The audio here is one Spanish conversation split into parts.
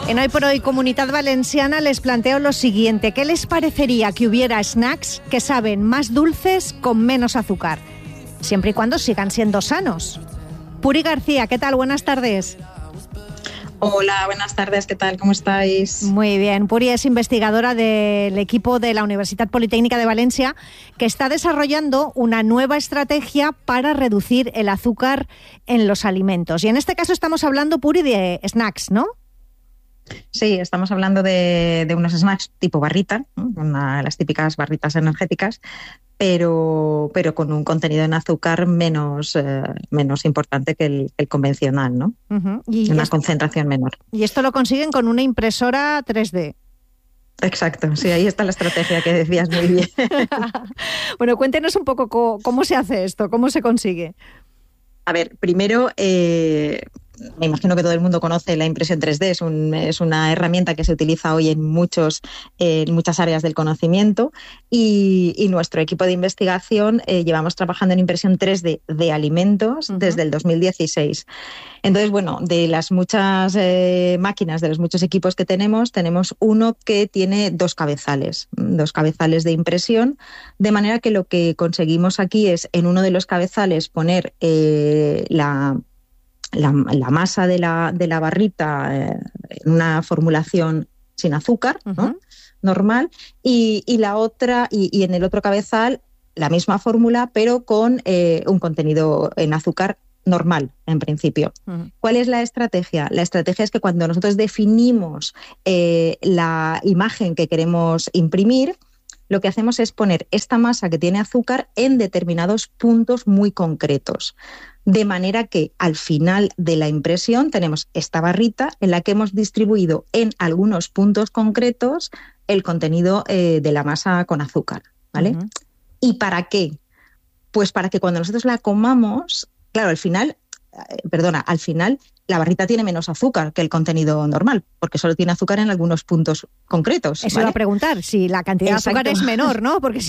En Hoy por Hoy Comunidad Valenciana les planteo lo siguiente. ¿Qué les parecería que hubiera snacks que saben más dulces con menos azúcar? Siempre y cuando sigan siendo sanos. Puri García, ¿qué tal? Buenas tardes. Hola, buenas tardes, ¿qué tal? ¿Cómo estáis? Muy bien. Puri es investigadora del equipo de la Universidad Politécnica de Valencia, que está desarrollando una nueva estrategia para reducir el azúcar en los alimentos. Y en este caso estamos hablando, Puri, de snacks, ¿no? Sí, estamos hablando de unos snacks tipo barrita, ¿no? Una de las típicas barritas energéticas, pero con un contenido en azúcar menos importante que el convencional, ¿no? Uh-huh. Y una concentración menor. Y esto lo consiguen con una impresora 3D. Exacto, sí, ahí está la estrategia que decías muy bien. Bueno, cuéntenos un poco cómo se hace esto, cómo se consigue. A ver, primero, me imagino que todo el mundo conoce la impresión 3D, es una herramienta que se utiliza hoy en muchas áreas del conocimiento y nuestro equipo de investigación llevamos trabajando en impresión 3D de alimentos desde el 2016. Entonces, bueno, de las muchas máquinas, de los muchos equipos que tenemos uno que tiene dos cabezales de impresión, de manera que lo que conseguimos aquí es en uno de los cabezales poner la masa de la barrita en una formulación sin azúcar, ¿no? Normal, y la otra, y en el otro cabezal la misma fórmula, pero con un contenido en azúcar normal, en principio. ¿Cuál es la estrategia? La estrategia es que cuando nosotros definimos la imagen que queremos imprimir, lo que hacemos es poner esta masa que tiene azúcar en determinados puntos muy concretos. De manera que al final de la impresión tenemos esta barrita en la que hemos distribuido en algunos puntos concretos el contenido de la masa con azúcar, ¿vale? ¿Y para qué? Pues para que cuando nosotros la comamos, claro, al final la barrita tiene menos azúcar que el contenido normal, porque solo tiene azúcar en algunos puntos concretos. Eso ¿vale? iba a preguntar, si la cantidad de azúcar es menor, ¿no? Porque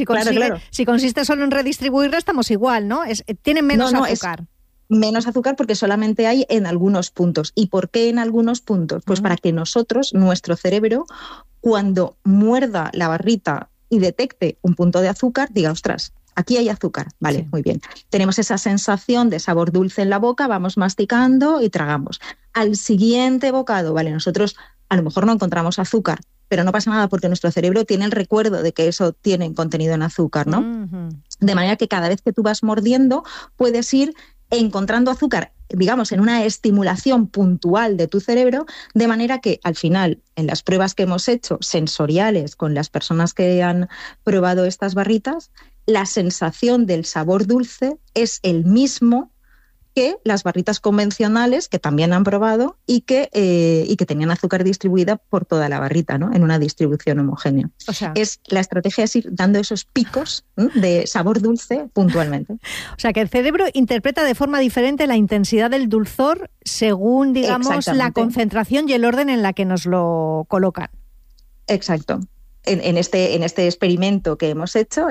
si consiste solo en redistribuirla, estamos igual, ¿no? Tienen menos azúcar. Menos azúcar porque solamente hay en algunos puntos. ¿Y por qué en algunos puntos? Pues para que nuestro cerebro, cuando muerda la barrita y detecte un punto de azúcar, diga, ostras, aquí hay azúcar, vale, sí. Muy bien. Tenemos esa sensación de sabor dulce en la boca, vamos masticando y tragamos. Al siguiente bocado, vale, nosotros a lo mejor no encontramos azúcar, pero no pasa nada porque nuestro cerebro tiene el recuerdo de que eso tiene contenido en azúcar, ¿no? De manera que cada vez que tú vas mordiendo puedes ir encontrando azúcar, digamos, en una estimulación puntual de tu cerebro, de manera que al final, en las pruebas que hemos hecho sensoriales con las personas que han probado estas barritas, la sensación del sabor dulce es el mismo que las barritas convencionales que también han probado y que tenían azúcar distribuida por toda la barrita, ¿no? En una distribución homogénea. O sea, la estrategia es ir dando esos picos, ¿no? De sabor dulce puntualmente. O sea, que el cerebro interpreta de forma diferente la intensidad del dulzor según, digamos, la concentración y el orden en la que nos lo colocan. Exacto. En este experimento que hemos hecho,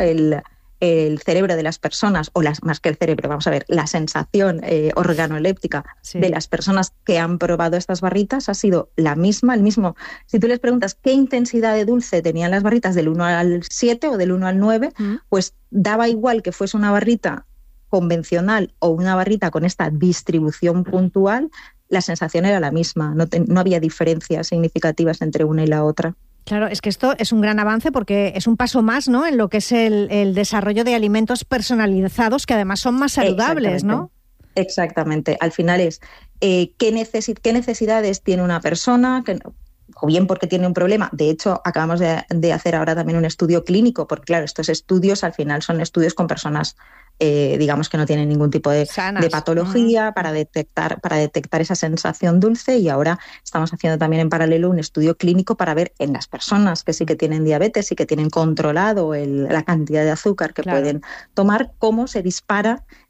el cerebro de las personas, más que el cerebro, vamos a ver, la sensación organoléptica de las personas que han probado estas barritas ha sido la misma, el mismo. Si tú les preguntas qué intensidad de dulce tenían las barritas del 1 al 7 o del 1 al 9, pues daba igual que fuese una barrita convencional o una barrita con esta distribución puntual, la sensación era la misma, no había diferencias significativas entre una y la otra. Claro, es que esto es un gran avance porque es un paso más, ¿no?, en lo que es el desarrollo de alimentos personalizados que además son más saludables, ¿no? Exactamente. Al final es qué necesidades tiene una persona, o bien porque tiene un problema. De hecho, acabamos de hacer ahora también un estudio clínico, porque claro, estos estudios al final son estudios con personas digamos que no tienen ningún tipo de patología para detectar esa sensación dulce, y ahora estamos haciendo también en paralelo un estudio clínico para ver en las personas que sí que tienen diabetes y que tienen controlado la cantidad de azúcar que pueden tomar, cómo se dispara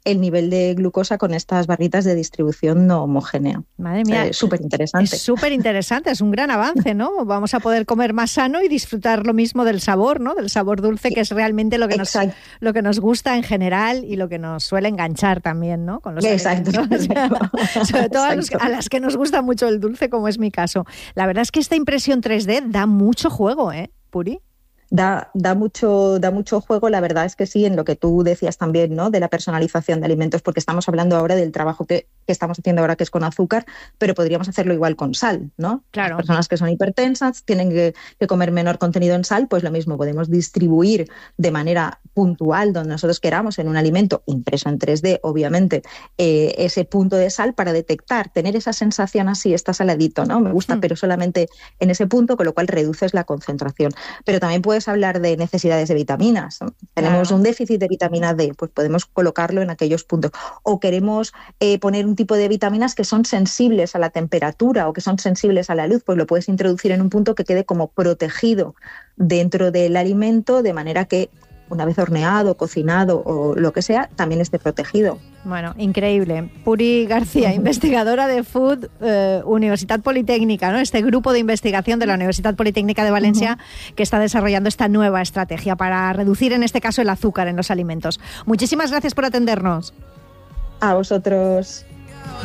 el nivel de glucosa con estas barritas de distribución no homogénea. Madre mía, es súper interesante. Es súper interesante, es un gran avance, ¿no? Vamos a poder comer más sano y disfrutar lo mismo del sabor, ¿no? Del sabor dulce, que es realmente lo que nos gusta en general y lo que nos suele enganchar también, ¿no? Con los alimentos. Sobre todo a las que nos gusta mucho el dulce, como es mi caso. La verdad es que esta impresión 3D da mucho juego, Puri. Da mucho juego, la verdad es que sí, en lo que tú decías también, ¿no? De la personalización de alimentos, porque estamos hablando ahora del trabajo que estamos haciendo ahora, que es con azúcar, pero podríamos hacerlo igual con sal, ¿no? Claro. Las personas que son hipertensas tienen que comer menor contenido en sal, pues lo mismo, podemos distribuir de manera puntual, donde nosotros queramos, en un alimento impreso en 3D, obviamente, ese punto de sal para detectar, tener esa sensación así, está saladito, ¿no? Me gusta, pero solamente en ese punto, con lo cual reduces la concentración. Pero también puedes hablar de necesidades de vitaminas. Tenemos un déficit de vitamina D, pues podemos colocarlo en aquellos puntos. O queremos poner un tipo de vitaminas que son sensibles a la temperatura o que son sensibles a la luz, pues lo puedes introducir en un punto que quede como protegido dentro del alimento, de manera que una vez horneado, cocinado o lo que sea, también esté protegido. Bueno, increíble. Puri García, investigadora de Food, Universitat Politécnica, ¿no? Este grupo de investigación de la Universitat Politécnica de Valencia que está desarrollando esta nueva estrategia para reducir, en este caso, el azúcar en los alimentos. Muchísimas gracias por atendernos. A vosotros.